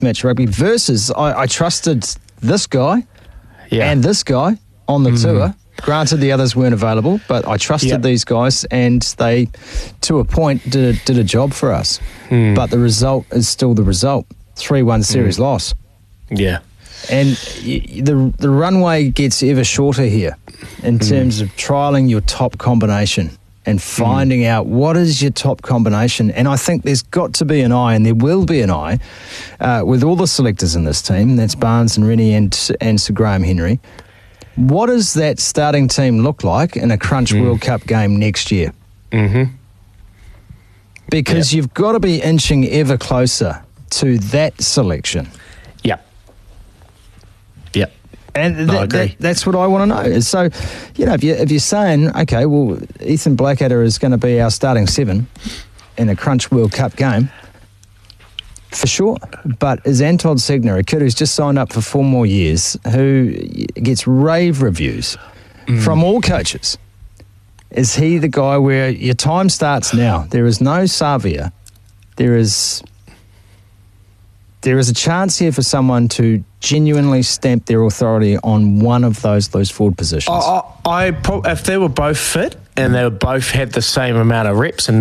match rugby versus I trusted this guy Yeah. and this guy on the tour. Granted, the others weren't available, but I trusted these guys, and they, to a point, did a job for us. But the result is still the result. 3-1 series loss. Yeah. And the runway gets ever shorter here in terms of trialling your top combination and finding out what is your top combination. And I think there's got to be an eye, and there will be an eye, with all the selectors in this team. That's Barnes and Rennie and Sir Graham Henry. What does that starting team look like in a Crunch World Cup game next year? Because you've got to be inching ever closer to that selection. Yep. And I agree. that's what I want to know. So, if you're saying, okay, well, Ethan Blackadder is going to be our starting 7 in a Crunch World Cup game, for sure. But is Anton Segner, a kid who's just signed up for 4 more years, who gets rave reviews from all coaches, is he the guy where your time starts now? There is no Savia. There is a chance here for someone to genuinely stamp their authority on one of those loose forward positions. If they were both fit and they both had the same amount of reps and